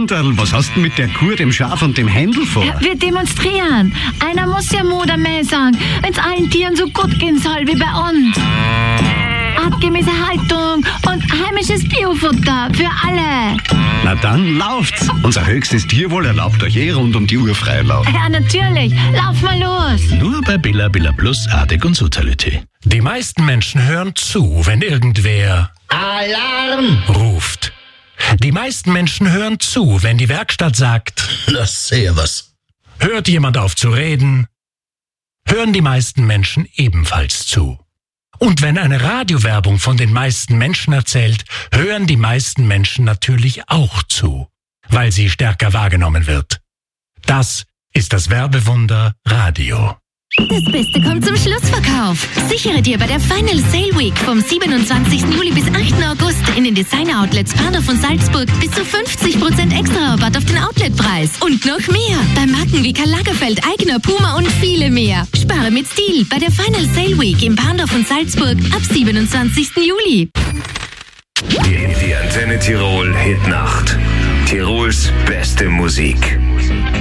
Brunderl, was hast du mit der Kuh, dem Schaf und dem Händel vor? Wir demonstrieren. Einer muss ja Moder mehr sagen, wenn's allen Tieren so gut gehen soll wie bei uns. Artgemäße Haltung und heimisches Biofutter für alle. Na dann lauft's. Unser höchstes Tierwohl erlaubt euch rund um die Uhr Freilauf. Ja, natürlich. Lauf mal los. Nur bei Billa Billa Plus, Artig und Sutalité. Die meisten Menschen hören zu, wenn irgendwer Alarm! ruft. Die meisten Menschen hören zu, wenn die Werkstatt sagt, Lass sehr was. hört jemand auf zu reden, hören die meisten Menschen ebenfalls zu. Und wenn eine Radiowerbung von den meisten Menschen erzählt, hören die meisten Menschen natürlich auch zu, weil sie stärker wahrgenommen wird. Das ist das Werbewunder Radio. Das Beste kommt zum Schlussverkauf. Sichere dir bei der Final Sale Week vom 27. Juli bis 8. August in den Designer-Outlets Parndorf und Salzburg bis zu 50% extra Rabatt auf den Outletpreis. Und noch mehr bei Marken wie Karl Lagerfeld, Aigner, Puma und viele mehr. Spare mit Stil bei der Final Sale Week in Parndorf und Salzburg ab 27. Juli. Die Antenne Tirol Hitnacht. Tirols beste Musik.